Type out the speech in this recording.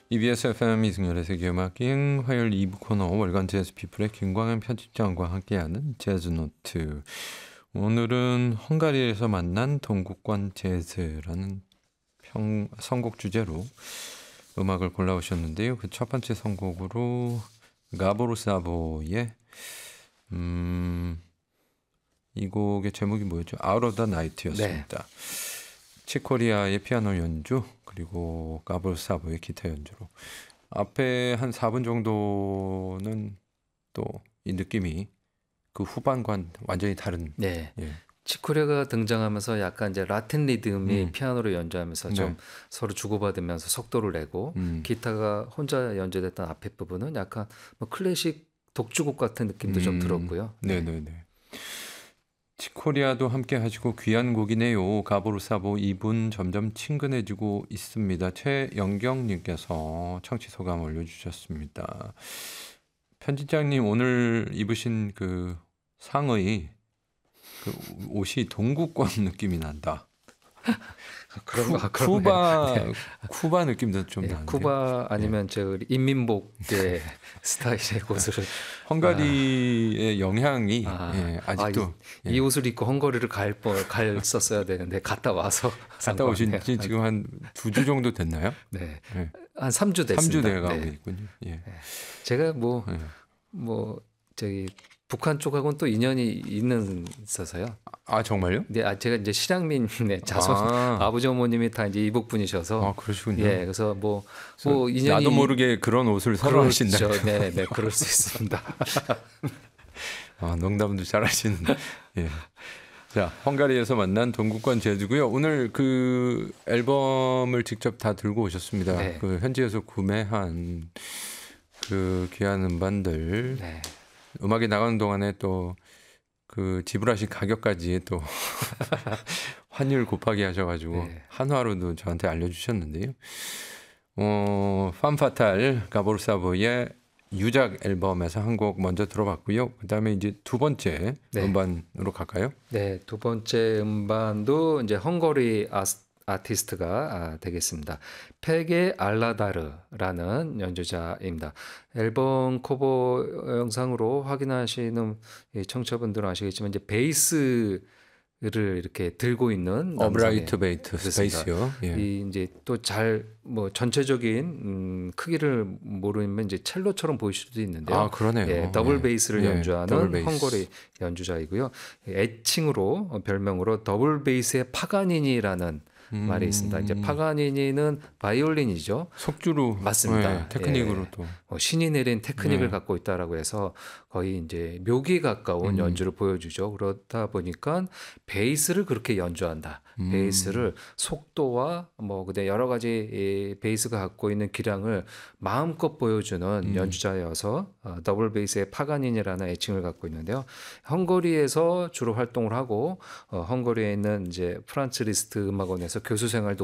EBS FM 이승열의 세계음악여행 화요일 2부 코너 월간 재즈 피플의 김광현 편집장과 함께하는 재즈노트. 오늘은 헝가리에서 만난 동국관 재즈라는 선곡 주제로 음악을 골라오셨는데요. 그 첫 번째 선곡으로 가보르 사보의 이 곡의 제목이 뭐였죠? Out of the Night였습니다. 치코리아의 피아노 연주 그리고 가보르 사보의 기타 연주로 앞에 한 4분 정도는 또 이 느낌이 그 후반과는 완전히 다른. 네. 예. 치코리아가 등장하면서 약간 이제 라틴 리듬이 피아노로 연주하면서 좀 네. 서로 주고받으면서 속도를 내고 기타가 혼자 연주됐던 앞에 부분은 약간 뭐 클래식 독주곡 같은 느낌도 좀 들었고요. 네네네. 치코리아도 함께 하시고 귀한 곡이네요. 가보르 사보 2분 점점 친근해지고 있습니다. 최영경님께서 청취 소감 올려주셨습니다. 편집장님 오늘 입으신 그 상의 그 옷이 동국권 느낌이 난다. 쿠바 느낌도 좀 나는데. 쿠바 아니면 저 인민복의 스타일의 옷을 헝가리의 영향이 아직도 이 옷을 입고 헝가리를 갔었어야 되는데 갔다 와서 갔다 오신 지 지금 한 2주 정도 됐나요? 네. 한 3주 됐습니다. 3주 돼가고 있군요. 예. 제가 저기 북한 쪽하고는 또 인연이 있어서요. 아 정말요? 네, 제가 이제 실향민의 자손 아버지 어머님이 다 이제 이북 분이셔서. 그러시군요. 예, 그래서 뭐 인연이 나도 모르게 그런 옷을 서로 하신다. 네, 그럴 수 있습니다. 농담도 잘하시는. 예. 자, 헝가리에서 만난 동국관 재즈고요. 오늘 그 앨범을 직접 다 들고 오셨습니다. 네. 그 현지에서 구매한 그 귀한 음반들. 네. 음악이 나가는 동안에 또 그 지불하신 가격까지 또 환율 곱하기 하셔가지고 한화로도 저한테 알려주셨는데요. 팜파탈 가보르 사보의 유작 앨범에서 한 곡 먼저 들어봤고요. 그다음에 이제 두 번째 음반으로 갈까요? 네, 두 번째 음반도 이제 헝가리 아티스트가 되겠습니다. 페게 알라다르라는 연주자입니다. 앨범 커버 영상으로 확인하시는 청취자분들은 아시겠지만 이제 베이스를 이렇게 들고 있는 어브라이트 베이스요. 예. 이 이제 또 뭐 전체적인 크기를 모르면 이제 첼로처럼 보일 수도 있는데요. 그러네요. 예, 더블 베이스를 연주하는 더블 베이스. 헝가리 연주자이고요. 애칭으로 별명으로 더블 베이스의 파가니니라는 말이 있습니다. 이제 파가니니는 바이올린이죠. 속주로 맞습니다. 테크닉으로 또 신이 내린 테크닉을 갖고 있다라고 해서 거의 이제 묘기에 가까운 연주를 보여주죠. 그렇다 보니까 베이스를 그렇게 연주한다. 베이스를 속도와 그다음 여러 가지 베이스가 갖고 있는 기량을 마음껏 보여주는 연주자여서 더블 베이스의 파가니니라는 애칭을 갖고 있는데요. 헝가리에서 주로 활동을 하고 헝가리에 있는 이제 프란츠 리스트 음악원에서 교수 생활도